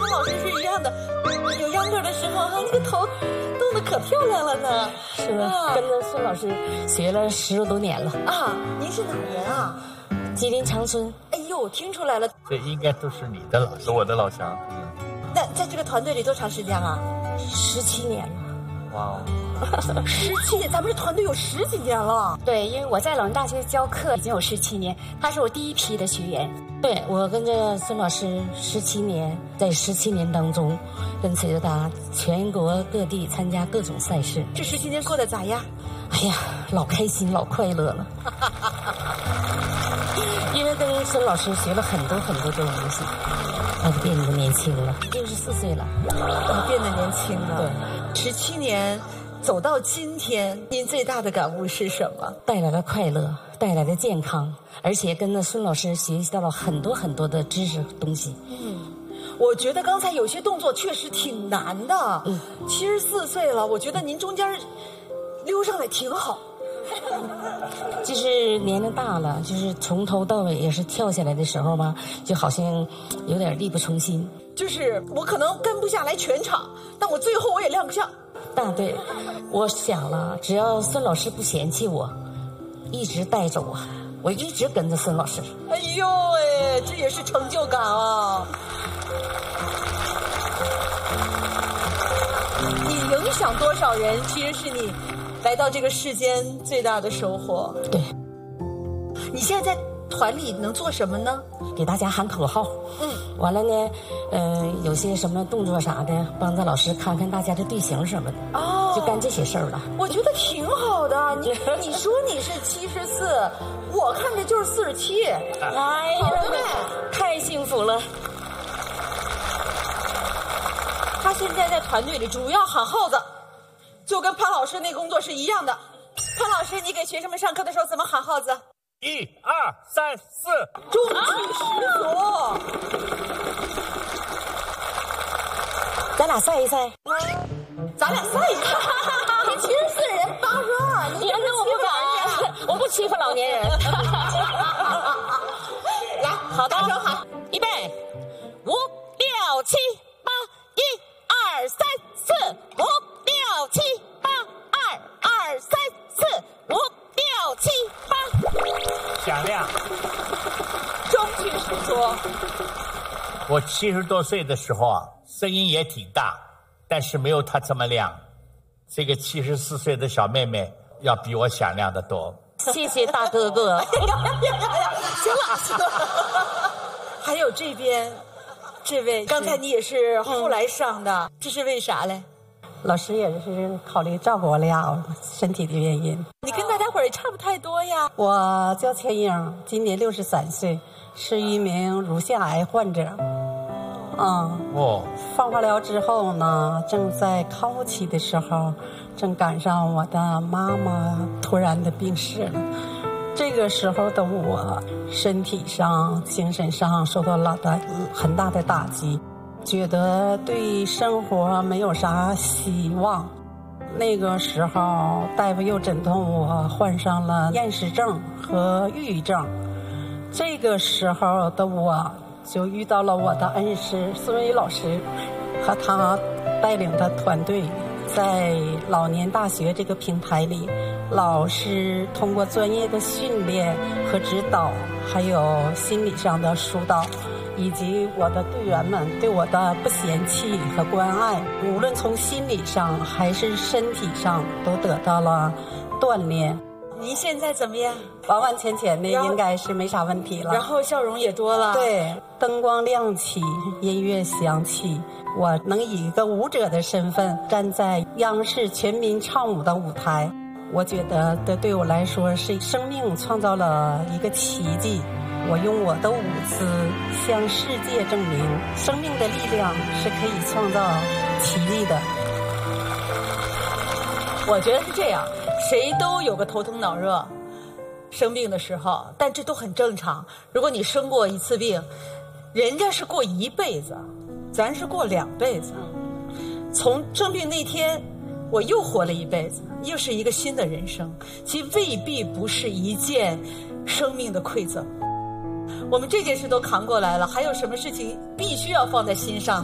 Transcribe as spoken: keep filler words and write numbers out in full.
老师是一样的。有秧歌的时候，那个头动得可漂亮了呢。 是啊，跟着孙老师学了十多年了。 啊，您是哪人啊？ 吉林长春。 哎呦，听出来了。 这应该都是你的老师，我的老乡。 那在这个团队里多长时间啊？ 十七年了。 哇哦， 十七年，咱们这团队有十几年了。 对，因为我在老人大学教课已经有十七年，他是我第一批的学员。对，我跟着孙老师十七年，在十七年当中，跟随着他全国各地参加各种赛事。 这十七年过得咋样？ 哎呀，老开心，老快乐了。因为跟孙老师学了很多很多的东西，他变得年轻了，六十四岁了， 我变得年轻了。 对， 十七年走到今天，您最大的感悟是什么？ 带来了快乐，带来了健康，而且跟着孙老师学习到了很多很多的知识东西。 嗯，我觉得刚才有些动作确实挺难的。嗯，七十四岁了，我觉得您中间溜上来挺好。 就是年龄大了，就是从头到尾也是跳下来的时候吧，就好像有点力不从心。 就是我可能跟不下来全场，但我最后我也亮不相。 大对，我想了，只要孙老师不嫌弃我，一直带着我，我一直跟着孙老师。 哎呦哎，这也是成就感啊！你影响多少人，其实是你来到这个世间最大的收获。 对。 你现在在团里能做什么呢？ 给大家喊口号。嗯。完了呢，嗯、呃，有些什么动作啥的，帮着老师看看大家的队形什么的。哦。就干这些事儿了。 我觉得挺好的。你你说你是七十四，我看着就是四十七。 哎呀，太幸福了。 他现在在团队里主要喊号子，就跟潘老师那工作是一样的。潘老师，你给学生们上课的时候怎么喊号子？ 一二三四， 中气十足。 咱俩赛一赛。 咱俩赛一赛。你七十四人八十二，你别跟我不敢，我不欺负老年人。 来， 好的， 大声喊， 预备，五六七八，一二三四，五六七八，二二三四，五六七八。 响亮。 中气十足。 我七十多岁的时候啊，声音也挺大，但是没有他这么亮。这个七十四岁的小妹妹要比我响亮得多。 谢谢大哥哥。 行了，行了。还有这边，这位刚才你也是后来上的，嗯、这是为啥嘞？ 老师也是考虑照顾我俩身体的原因。 你跟大家伙儿也差不太多呀。 我叫钱英，今年六十三岁，是一名乳腺癌患者。嗯，哦，放化疗之后呢，正在康复期的时候，正赶上我的妈妈突然的病逝了。这个时候的我，身体上、精神上受到了大很大的打击，觉得对生活没有啥希望。那个时候，大夫又诊断我患上了厌食症和抑郁症。这个时候的我，就遇到了我的恩师孙伟老师和他带领的团队，在老年大学这个平台里，老师通过专业的训练和指导，还有心理上的疏导，以及我的队员们对我的不嫌弃和关爱，无论从心理上还是身体上都得到了锻炼。 您现在怎么样？ 完完全全的应该是没啥问题了， 然后笑容也多了。 对，灯光亮起，音乐响起，我能以一个舞者的身份站在央视全民唱舞的舞台，我觉得这对我来说是生命创造了一个奇迹。我用我的舞姿向世界证明，生命的力量是可以创造奇迹的。 我觉得是这样，谁都有个头疼脑热生病的时候，但这都很正常。如果你生过一次病，人家是过一辈子，咱是过两辈子。从生病那天我又活了一辈子，又是一个新的人生，其未必不是一件生命的馈赠。我们这件事都扛过来了，还有什么事情必须要放在心上？